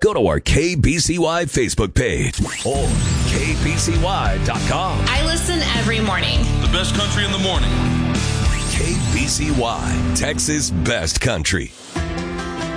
go to our KBCY Facebook page or KBCY.com. I listen every morning. The best country in the morning. KBCY, Texas Best Country.